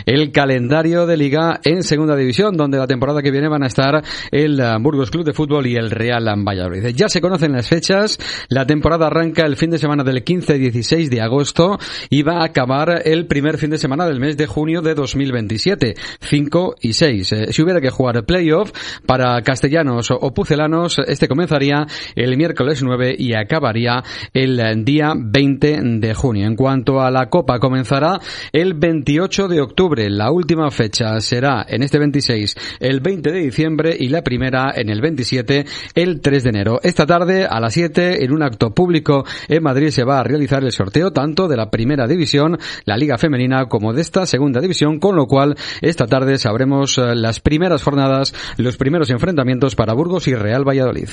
el calendario de Liga en Segunda División, donde la temporada que viene van a estar el Burgos Club de Fútbol y el Real Valladolid. Ya se conocen las fechas. La temporada arranca el fin de semana del 15-16 de agosto y va a acabar el primer fin de semana del mes de junio de 2027, 5 y 6. Si hubiera que jugar playoff para castellanos o pucelanos, este comenzaría el miércoles 9 y acabaría el día 20 de junio. En cuanto a la Copa, comenzará el 28 de octubre. La última fecha será en este 26 el 20 de diciembre y la primera en el 27 el 3 de enero. Esta tarde a las 7 en un acto público en Madrid se va a realizar el sorteo tanto de la primera división, la Liga Femenina, como de esta segunda división, con lo cual esta tarde sabremos las primeras jornadas, los primeros enfrentamientos para Burgos y Real Valladolid.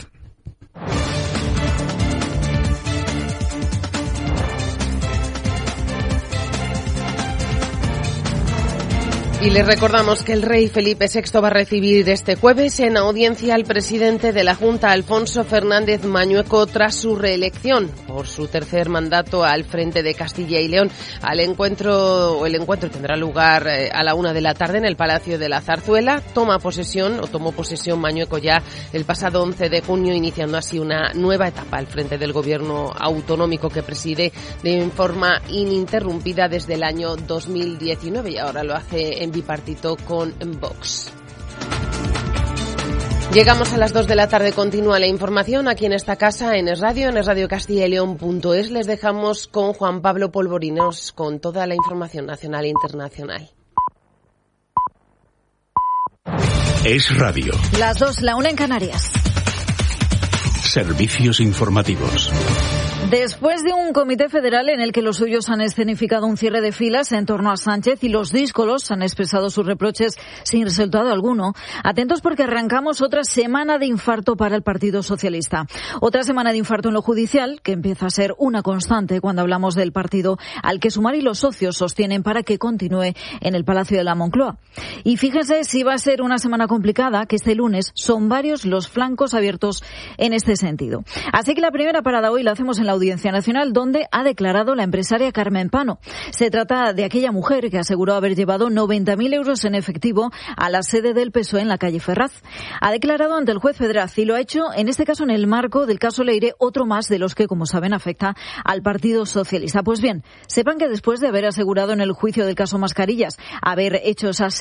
Y les recordamos que el rey Felipe VI va a recibir este jueves en audiencia al presidente de la Junta, Alfonso Fernández Mañueco, tras su reelección por su tercer mandato al frente de Castilla y León. El encuentro tendrá lugar a la 1 de la tarde en el Palacio de la Zarzuela. Tomó posesión Mañueco ya el pasado 11 de junio, iniciando así una nueva etapa al frente del gobierno autonómico que preside de forma ininterrumpida desde el año 2019 y ahora lo hace en bipartito con Vox. Llegamos a las 2 de la tarde, continúa la información aquí en esta casa, en Es Radio, en esradiocastillaeleon.es. Les dejamos con Juan Pablo Polvorinos con toda la información nacional e internacional. Es Radio. Las 2, la 1 en Canarias. Servicios informativos. Después de un comité federal en el que los suyos han escenificado un cierre de filas en torno a Sánchez y los díscolos han expresado sus reproches sin resultado alguno, atentos porque arrancamos otra semana de infarto para el Partido Socialista. Otra semana de infarto en lo judicial, que empieza a ser una constante cuando hablamos del partido al que Sumar y los socios sostienen para que continúe en el Palacio de la Moncloa. Y fíjense si va a ser una semana complicada, que este lunes son varios los flancos abiertos en este sentido. Así que la primera parada hoy la hacemos en la Audiencia Nacional, donde ha declarado la empresaria Carmen Pano. Se trata de aquella mujer que aseguró haber llevado 90.000 euros en efectivo a la sede del PSOE en la calle Ferraz. Ha declarado ante el juez federal y lo ha hecho, en este caso, en el marco del caso Leire, otro más de los que, como saben, afecta al Partido Socialista. Pues bien, sepan que después de haber asegurado en el juicio del caso Mascarillas haber hecho esas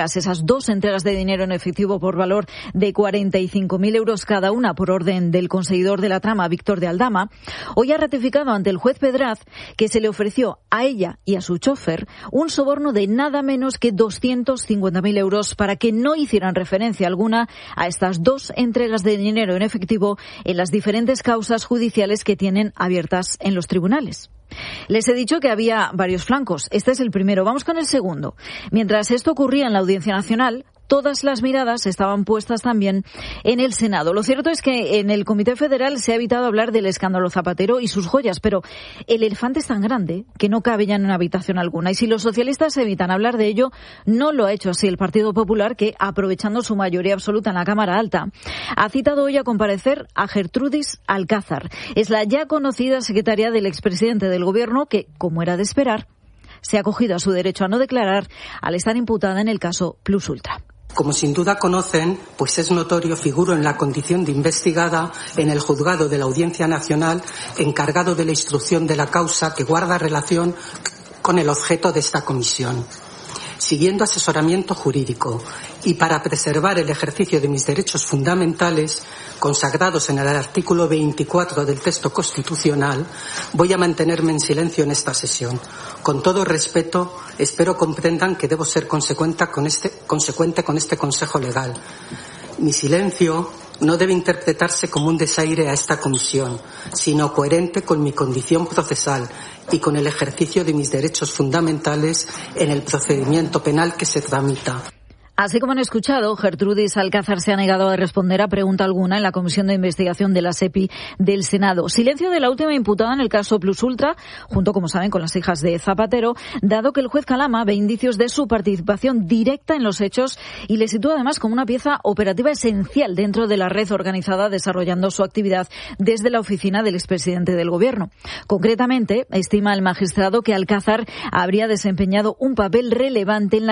dos entregas de dinero en efectivo por valor de 45.000 euros cada una por orden del conseguidor de la trama, Víctor de Aldama, hoy ha ratificado ante el juez Pedraz que se le ofreció a ella y a su chofer un soborno de nada menos que 250.000 euros para que no hicieran referencia alguna a estas dos entregas de dinero en efectivo en las diferentes causas judiciales que tienen abiertas en los tribunales. Les he dicho que había varios flancos. Este es el primero. Vamos con el segundo. Mientras esto ocurría en la Audiencia Nacional, todas las miradas estaban puestas también en el Senado. Lo cierto es que en el Comité Federal se ha evitado hablar del escándalo Zapatero y sus joyas, pero el elefante es tan grande que no cabe ya en una habitación alguna. Y si los socialistas evitan hablar de ello, no lo ha hecho así el Partido Popular, que, aprovechando su mayoría absoluta en la Cámara Alta, ha citado hoy a comparecer a Gertrudis Alcázar. Es la ya conocida secretaria del expresidente del Gobierno que, como era de esperar, se ha acogido a su derecho a no declarar al estar imputada en el caso Plus Ultra. Como sin duda conocen, pues es notorio, figuro en la condición de investigada en el juzgado de la Audiencia Nacional encargado de la instrucción de la causa que guarda relación con el objeto de esta comisión. Siguiendo asesoramiento jurídico y para preservar el ejercicio de mis derechos fundamentales consagrados en el artículo 24 del texto constitucional, voy a mantenerme en silencio en esta sesión. Con todo respeto, espero comprendan que debo ser consecuente con este consejo legal. Mi silencio no debe interpretarse como un desaire a esta comisión, sino coherente con mi condición procesal y con el ejercicio de mis derechos fundamentales en el procedimiento penal que se tramita. Así como han escuchado, Gertrudis Alcázar se ha negado a responder a pregunta alguna en la Comisión de Investigación de la SEPI del Senado. Silencio de la última imputada en el caso Plus Ultra, junto, como saben, con las hijas de Zapatero, dado que el juez Calama ve indicios de su participación directa en los hechos y le sitúa además como una pieza operativa esencial dentro de la red organizada desarrollando su actividad desde la oficina del expresidente del Gobierno. Concretamente, estima el magistrado que Alcázar habría desempeñado un papel relevante en la